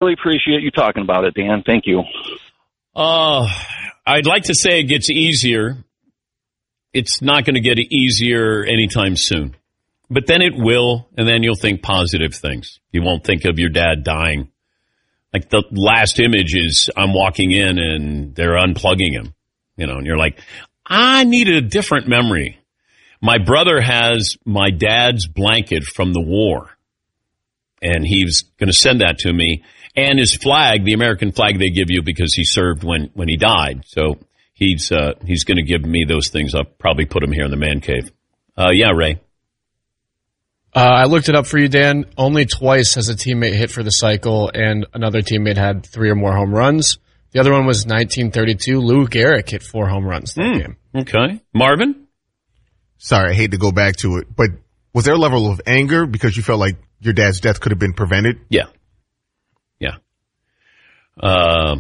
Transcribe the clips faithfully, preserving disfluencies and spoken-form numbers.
really appreciate you talking about it, Dan. Thank you. Uh, I'd like to say it gets easier. It's not going to get easier anytime soon. But then it will, and then you'll think positive things. You won't think of your dad dying. Like the last image is I'm walking in and they're unplugging him. You know, and you're like, I need a different memory. My brother has my dad's blanket from the war, and he's going to send that to me. And his flag, the American flag they give you because he served when, when he died. So he's uh, he's going to give me those things. I'll probably put them here in the man cave. Uh, yeah, Ray. Uh, I looked it up for you, Dan. Only twice has a teammate hit for the cycle, and another teammate had three or more home runs. The other one was nineteen thirty-two. Lou Gehrig hit four home runs that mm, game. Okay. Marvin? Sorry, I hate to go back to it, but was there a level of anger because you felt like your dad's death could have been prevented? Yeah. Yeah. Uh,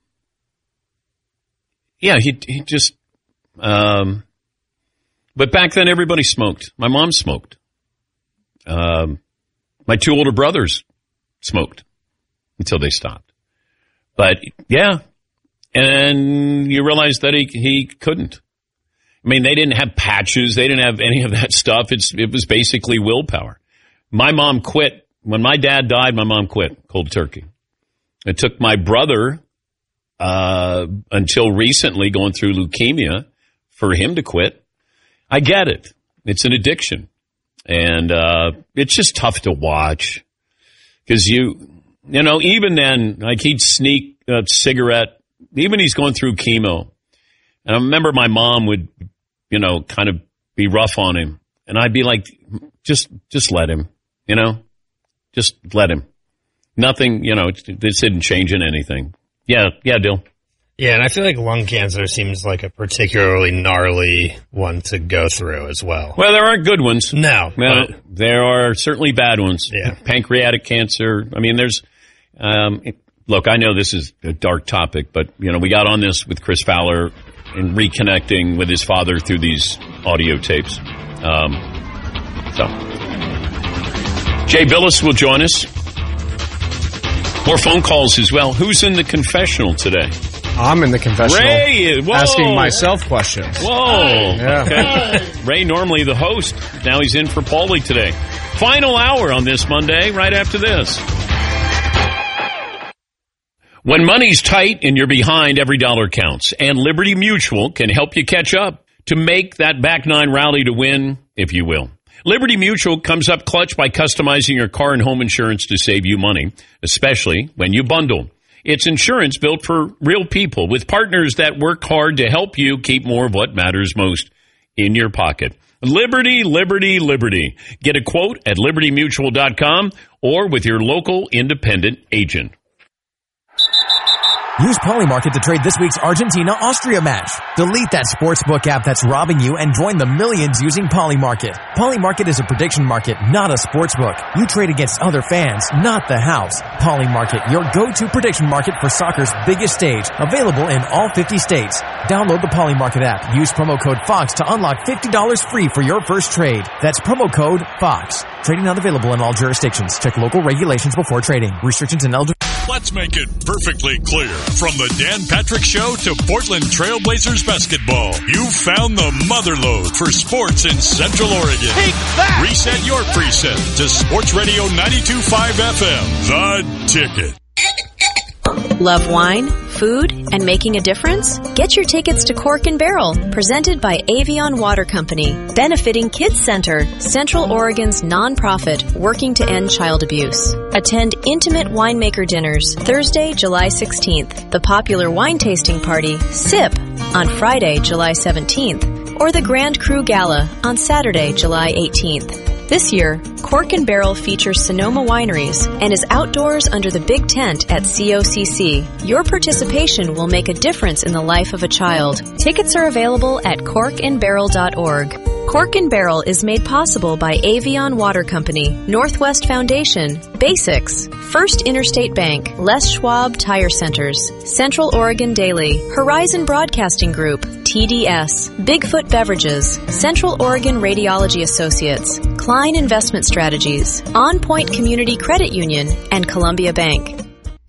yeah, he he just... Um, but back then, everybody smoked. My mom smoked. Um, my two older brothers smoked until they stopped. But, yeah, and you realize that he he couldn't. I mean, they didn't have patches. They didn't have any of that stuff. It's It was basically willpower. My mom quit. When my dad died, my mom quit cold turkey. It took my brother uh, until recently going through leukemia for him to quit. I get it. It's an addiction. And uh, it's just tough to watch because you, you know, even then, like he'd sneak a cigarette, even he's going through chemo. And I remember my mom would, you know, kind of be rough on him. And I'd be like, just, just let him, you know, just let him. Nothing, you know, this isn't changing anything. Yeah. Yeah, Dill. Yeah, and I feel like lung cancer seems like a particularly gnarly one to go through as well. Well, there aren't good ones. No. Well, there are certainly bad ones. Yeah. Pancreatic cancer. I mean, there's, um, look, I know this is a dark topic, but, you know, we got on this with Chris Fowler and reconnecting with his father through these audio tapes. Um, so, Jay Billis will join us. More phone calls as well. Who's in the confessional today? I'm in the confessional. Ray, whoa. Asking myself questions. Whoa. Yeah. Okay. Ray, normally the host. Now he's in for Paulie today. Final hour on this Monday, right after this. When money's tight and you're behind, every dollar counts. And Liberty Mutual can help you catch up to make that back nine rally to win, if you will. Liberty Mutual comes up clutch by customizing your car and home insurance to save you money, especially when you bundle. It's insurance built for real people with partners that work hard to help you keep more of what matters most in your pocket. Liberty, Liberty, Liberty. Get a quote at liberty mutual dot com or with your local independent agent. Use Polymarket to trade this week's Argentina-Austria match. Delete that sportsbook app that's robbing you and join the millions using Polymarket. Polymarket is a prediction market, not a sportsbook. You trade against other fans, not the house. Polymarket, your go-to prediction market for soccer's biggest stage. Available in all fifty states. Download the Polymarket app. Use promo code FOX to unlock fifty dollars free for your first trade. That's promo code FOX. Trading not available in all jurisdictions. Check local regulations before trading. Restrictions and eligibility. Let's make it perfectly clear. From the Dan Patrick Show to Portland Trailblazers basketball, you've found the motherlode for sports in Central Oregon. Take that! Reset your preset to Sports Radio ninety-two point five F M, The Ticket. Love wine, food, and making a difference? Get your tickets to Cork and Barrel, presented by Avion Water Company, benefiting Kids Center, Central Oregon's nonprofit working to end child abuse. Attend intimate winemaker dinners Thursday, July sixteenth, the popular wine tasting party, SIP, on Friday, July seventeenth, or the Grand Cru Gala on Saturday, July eighteenth. This year, Cork and Barrel features Sonoma Wineries and is outdoors under the big tent at C O C C. Your participation will make a difference in the life of a child. Tickets are available at cork and barrel dot org. Cork and Barrel is made possible by Avion Water Company, Northwest Foundation, Basics, First Interstate Bank, Les Schwab Tire Centers, Central Oregon Daily, Horizon Broadcasting Group, T D S, Bigfoot Beverages, Central Oregon Radiology Associates, Klein Investment Strategies, On Point Community Credit Union, and Columbia Bank.